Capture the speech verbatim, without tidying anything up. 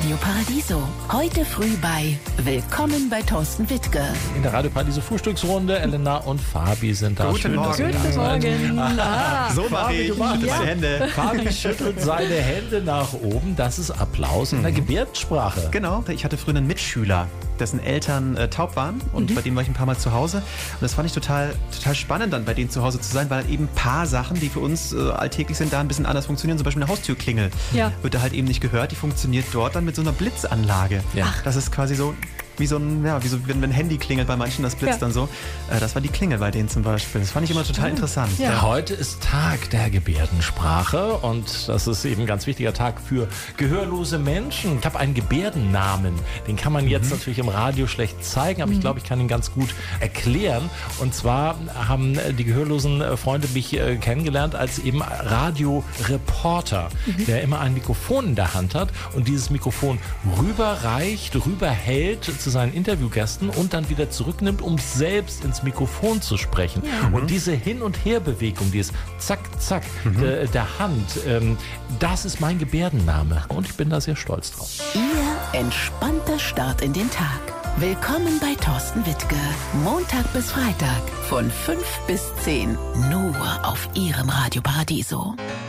Radio Paradiso. Heute früh bei Willkommen bei Thorsten Wittke. In der Radio Paradiso Frühstücksrunde. Elena und Fabi sind da. Guten Schön, Morgen. Guten Morgen. Ah, so mache ich. Fabi, Ja. Hände. Fabi schüttelt seine Hände nach oben. Das ist Applaus in Mhm. der Gebärdensprache. Genau, ich hatte früher einen Mitschüler, dessen Eltern äh, taub waren und mhm. bei dem war ich ein paar Mal zu Hause. Und das fand ich total, total spannend, dann bei denen zu Hause zu sein, weil eben ein paar Sachen, die für uns äh, alltäglich sind, da ein bisschen anders funktionieren. Zum Beispiel eine Haustürklingel Ja. wird da halt eben nicht gehört. Die funktioniert dort dann mit so einer Blitzanlage. Ja. Das ist quasi so wie so ein, ja, wie so, wenn, wenn ein Handy klingelt bei manchen, das blitzt Ja. dann so. Äh, das war die Klingel bei denen zum Beispiel. Das fand ich immer total interessant. Ja. Heute ist Tag der Gebärdensprache und das ist eben ein ganz wichtiger Tag für gehörlose Menschen. Ich habe einen Gebärdennamen, den kann man jetzt mhm. natürlich im Radio schlecht zeigen, aber mhm. ich glaube, ich kann ihn ganz gut erklären. Und zwar haben die gehörlosen Freunde mich äh, kennengelernt als eben Radioreporter, mhm. der immer ein Mikrofon in der Hand hat und dieses Mikrofon rüberreicht, rüberhält zu seinen Interviewgästen und dann wieder zurücknimmt, um selbst ins Mikrofon zu sprechen. Ja. Und diese Hin- und Herbewegung, dieses Zack, Zack Mhm. der, der Hand, ähm, das ist mein Gebärdenname. Und ich bin da sehr stolz drauf. Ihr entspannter Start in den Tag. Willkommen bei Thorsten Wittke. Montag bis Freitag von fünf bis zehn. Nur auf Ihrem Radio Paradiso.